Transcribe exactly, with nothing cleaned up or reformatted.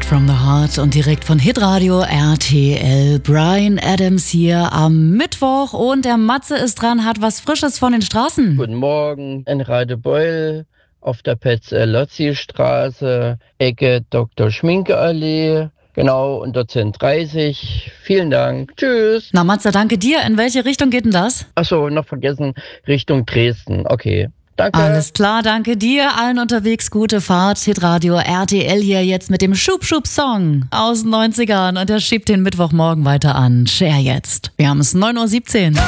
from the Heart und direkt von Hitradio R T L. Bryan Adams hier am Mittwoch und der Matze ist dran, hat was Frisches von den Straßen. Guten Morgen in Radebeul auf der Petze-Lozzi-Straße, Ecke Doktor Schminke-Allee, genau unter zehn dreißig. Vielen Dank. Tschüss. Na Matze, danke dir. In welche Richtung geht denn das? Achso, noch vergessen, Richtung Dresden. Okay. Danke. Alles klar, danke dir. Allen unterwegs gute Fahrt. Hitradio R T L hier jetzt mit dem Schub-Schub-Song aus den neunzigern und der schiebt den Mittwochmorgen weiter an. Share jetzt. Wir haben es neun Uhr siebzehn.